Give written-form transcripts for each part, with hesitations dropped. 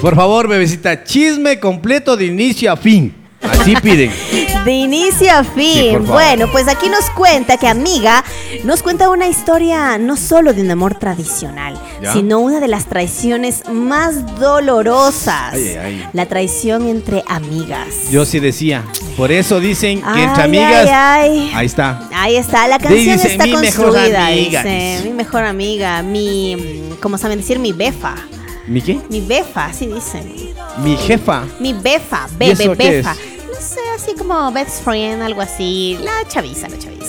Por favor, bebecita, chisme completo de inicio a fin. Así piden. De inicio a fin. Sí, por favor. Bueno, pues aquí nos cuenta que Amiga nos cuenta una historia no solo de un amor tradicional, ¿Ya? sino una de las traiciones más dolorosas. Ay, ay. La traición entre amigas. Yo sí decía. Por eso dicen que entre Ay, amigas. ay, ay. Ahí está. Ahí está, la canción Dice, está mi mejor construida. amiga, Dice, dice. mi mejor amiga, ¿cómo saben decir? Mi befa. ¿Mi qué? Mi befa, así dicen. Mi jefa. Mi befa, ¿Y eso qué befa. es? No sé, así como best friend, algo así. La chaviza.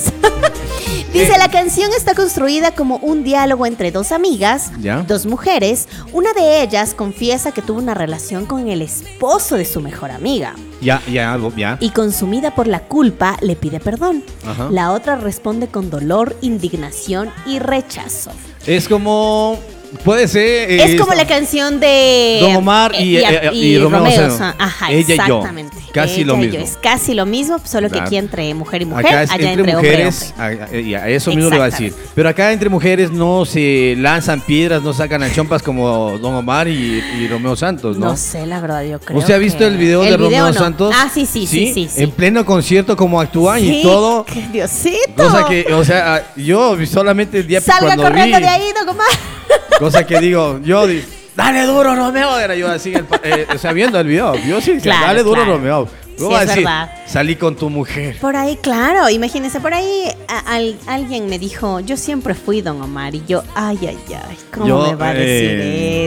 Dice, la canción está construida como un diálogo entre dos amigas, ¿Ya? dos mujeres. Una de ellas confiesa que tuvo una relación con el esposo de su mejor amiga Ya. y consumida por la culpa le pide perdón. Ajá. La otra responde con dolor, indignación y rechazo. Es como. Puede ser. Es como la canción de Don Omar y Romeo Santos. Ajá, Ella y yo. exactamente. Casi Ella lo y mismo. yo. Es casi lo mismo, solo que Claro. aquí entre mujer y mujer, Acá es allá entre hombre y mujeres, hombre. y a eso mismo le va a decir. Pero acá entre mujeres no se lanzan piedras, no sacan a chompas como Don Omar y Romeo Santos, ¿no? No sé, la verdad, yo creo. ¿Usted ha visto el video de Romeo no. Santos? Ah, sí. En pleno concierto, como actúan y Sí, todo. ¡qué Diosito! Cosa que, o sea, yo solamente el día Salga cuando corriendo vi, de ahí, Don Omar. cosa que digo, dale duro, Romeo. Era yo así, o sea, viendo el video. Yo sí, Claro, dale duro, claro. Romeo. Sí, ¿Cómo va a es decir? verdad. Salí con tu mujer. Por ahí, claro, imagínense, por ahí alguien me dijo, yo siempre fui Don Omar, y yo, ay, ¿cómo Yo, me va a decir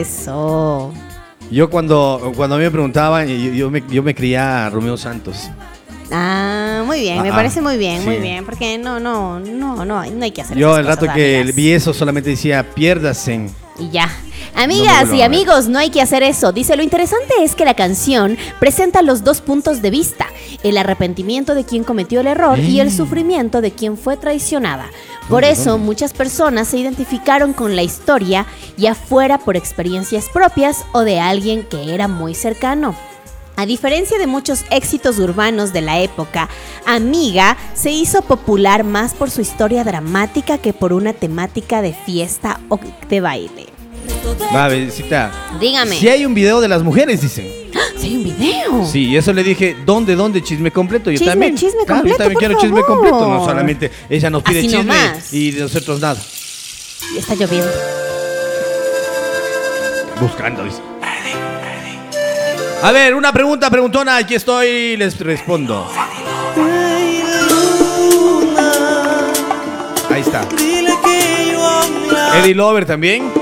eso? Yo cuando a mí me preguntaban, yo me creía a Romeo Santos. Ah, muy bien, me Ah, parece muy bien, sí. porque no hay que hacer Yo esas el rato cosas, que amigas. vi eso solamente decía, piérdasen. Y ya. No Amigas me vuelvo y a ver. amigos, no hay que hacer eso. Dice, lo interesante es que la canción presenta los dos puntos de vista. El arrepentimiento de quien cometió el error y el sufrimiento de quien fue traicionada. Por eso, muchas personas se identificaron con la historia, ya fuera por experiencias propias o de alguien que era muy cercano. A diferencia de muchos éxitos urbanos de la época, Amiga se hizo popular más por su historia dramática que por una temática de fiesta o de baile. Va, bebecita. Dígame. Si hay un video de las mujeres, dicen. ¿Sí hay un video? Sí, y eso le dije, ¿dónde? Chisme completo. Yo Chisme, también. chisme Claro, completo, yo también por quiero chisme favor. completo. No solamente ella nos pide Así chisme nomás. y nosotros nada. Está lloviendo. Buscando, dice. A ver, una preguntona. Aquí estoy, les respondo. Ahí está. Eddie Lover también.